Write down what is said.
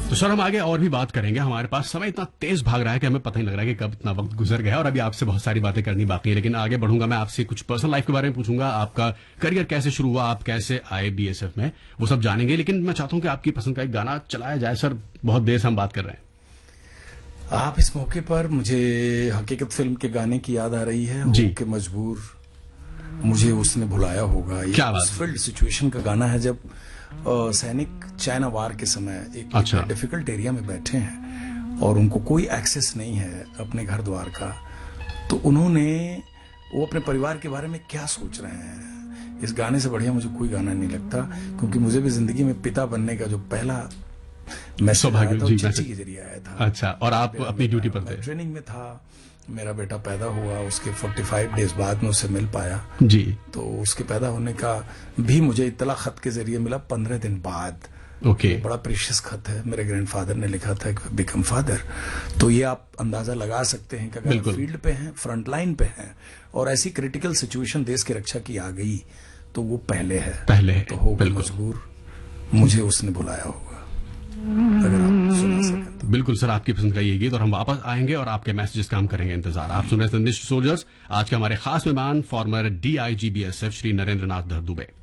तो सर हम आगे और भी बात करेंगे। हमारे पास समय इतना तेज भाग रहा है कि हमें पता ही नहीं लग रहा है कि कब इतना वक्त गुजर गया, और अभी आपसे बहुत सारी बातें करनी बाकी है। लेकिन आगे बढ़ूंगा, मैं आपसे कुछ पर्सनल लाइफ के बारे में पूछूंगा। आपका करियर कैसे शुरू हुआ, आप कैसे आए बीएसएफ में, वो सब जानेंगे। लेकिन मैं चाहता हूं कि आपकी पसंद का एक गाना चलाया जाए। सर बहुत देर से हम बात कर रहे हैं। आप इस मौके पर मुझे हकीकत फिल्म के गाने की याद आ रही है जी। कि मजबूर मुझे उसने भुलाया होगा। ये क्या बात उस फील्ड सिचुएशन का गाना है जब सैनिक चाइना वार के समय एक अच्छा। डिफिकल्ट एरिया में बैठे हैं और उनको कोई एक्सेस नहीं है अपने घर द्वार का, तो उन्होंने वो अपने परिवार के बारे में क्या सोच रहे हैं। इस गाने से बढ़िया मुझे कोई गाना नहीं लगता, क्योंकि मुझे भी जिंदगी में पिता बनने का जो पहला मैसेज आया था वो चिट्ठी के जरिए आया था। अच्छा, और आप अपनी ड्यूटी पर थे? ट्रेनिंग में था, मेरा बेटा पैदा हुआ, उसके 45 डेज बाद में उससे मिल पाया जी। तो उसके पैदा होने का भी मुझे इत्तला खत के जरिए मिला 15 दिन बाद। ओके। बड़ा प्रीशियस खत है, मेरे ग्रैंडफादर ने लिखा था कि बिकम फादर। तो ये आप अंदाजा लगा सकते हैं कि अगर फील्ड पे हैं, फ्रंट लाइन पे हैं और ऐसी क्रिटिकल सिचुएशन देश की रक्षा की आ गई तो वो पहले है तो होगा मजबूर मुझे उसने बुलाया होगा। अगर आप सुना सकें तो। बिल्कुल सर, आपकी पसंद का ये गीत, और हम वापस आएंगे और आपके मैसेजेस का हम करेंगे इंतजार। आप सुन रहे हैं संदेश सोल्जर्स। आज के हमारे खास मेहमान farmer DIG BSF Shri Narendra नाथ दुबे।